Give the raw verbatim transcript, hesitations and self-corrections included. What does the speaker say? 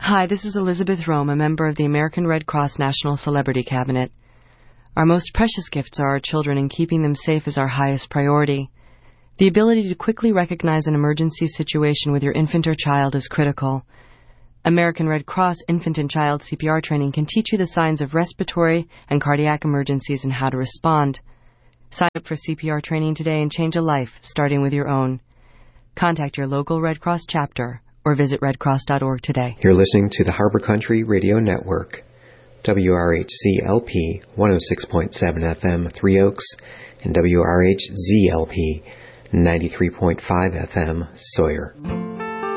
Hi, this is Elizabeth Rome, a member of the American Red Cross National Celebrity Cabinet. Our most precious gifts are our children, and keeping them safe is our highest priority. The ability to quickly recognize an emergency situation with your infant or child is critical. American Red Cross Infant and Child C P R training can teach you the signs of respiratory and cardiac emergencies and how to respond. Sign up for C P R training today and change a life, starting with your own. Contact your local Red Cross chapter or visit red cross dot org today. You're listening to the Harbor Country Radio Network, W R H C L P one oh six point seven F M, Three Oaks, and W R H Z L P ninety-three point five F M, Sawyer.